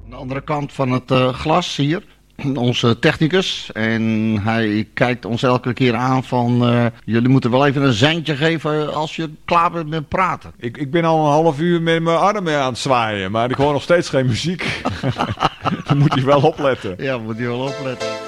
Aan de andere kant van het glas hier, onze technicus. En hij kijkt ons elke keer aan van... jullie moeten wel even een seintje geven als je klaar bent met praten. Ik ben al een half uur met mijn armen aan het zwaaien, maar ik hoor nog steeds geen muziek. Dan moet hij wel opletten. Ja, moet je wel opletten.